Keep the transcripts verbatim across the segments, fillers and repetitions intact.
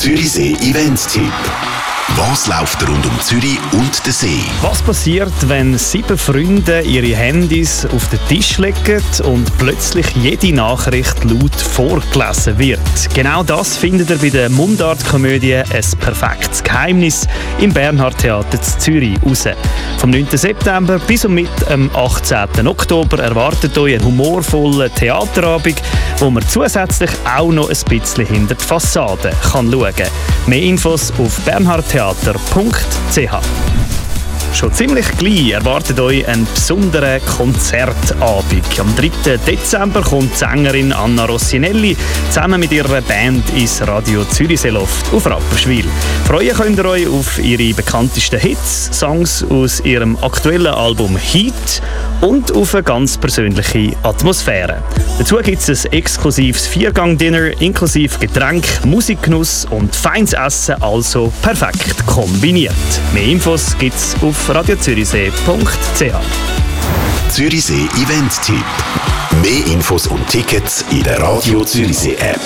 Zürichsee Events-Tipp. Was läuft rund um Zürich und den See? Was passiert, wenn sieben Freunde ihre Handys auf den Tisch legen und plötzlich jede Nachricht laut vorgelesen wird? Genau das findet ihr bei der Mundart-Komödie «Ein perfektes Geheimnis» im Bernhard-Theater in Zürich raus. Vom neunten September bis und mit am achtzehnten Oktober erwartet euch ein humorvoller Theaterabend, wo man zusätzlich auch noch ein bisschen hinter die Fassade kann schauen kann. Mehr Infos auf bernhardtheater punkt c h. Schon ziemlich gleich erwartet euch ein besonderer Konzertabend. Am dritten Dezember kommt die Sängerin Anna Rossinelli zusammen mit ihrer Band ins Radio Zürichsee-Loft auf Rapperswil. Freuen könnt ihr euch auf ihre bekanntesten Hits, Songs aus ihrem aktuellen Album «Heat» und auf eine ganz persönliche Atmosphäre. Dazu gibt es ein exklusives Viergang-Dinner inklusive Getränk, Musikgenuss und feines Essen, also perfekt kombiniert. Mehr Infos gibt es auf radio zürichsee punkt c h. Zürichsee Event-Tipp. Mehr Infos und Tickets in der Radio Zürichsee App.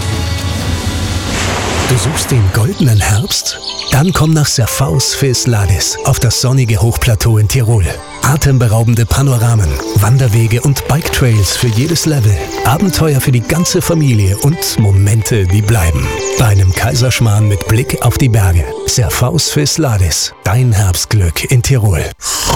Du suchst den goldenen Herbst? Dann komm nach Serfaus Veslades auf das sonnige Hochplateau in Tirol. Atemberaubende Panoramen, Wanderwege und Biketrails für jedes Level. Abenteuer für die ganze Familie und Momente, die bleiben. Bei einem Kaiserschmarrn mit Blick auf die Berge. Serfaus Veslades, dein Herbstglück in Tirol.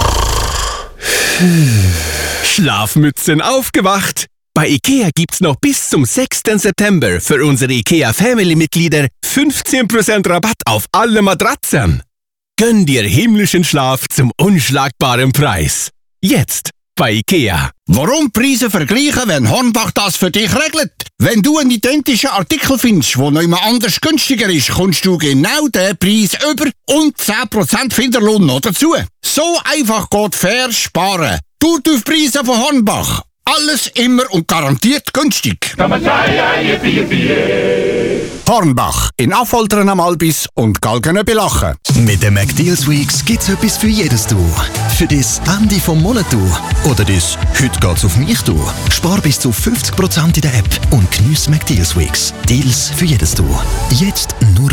Schlafmützen aufgewacht! Bei IKEA gibt's noch bis zum sechsten September für unsere IKEA Family-Mitglieder fünfzehn Prozent Rabatt auf alle Matratzen. Gönn dir himmlischen Schlaf zum unschlagbaren Preis. Jetzt bei IKEA. Warum Preise vergleichen, wenn Hornbach das für dich regelt? Wenn du einen identischen Artikel findest, der noch immer anders günstiger ist, kommst du genau den Preis über und zehn Prozent Finderlohn noch dazu. So einfach geht fair sparen. Durchpreise von Hornbach. Alles immer und garantiert günstig. Hornbach in Affoltern am Albis und Galgenöbelachen. Mit den McDeals Weeks gibt's etwas für jedes Du. Für das Ende vom Monat Du oder das «Heute geht's auf mich Du». Spar bis zu fünfzig Prozent in der App und geniess McDeals Weeks. Deals für jedes Du. Jetzt nur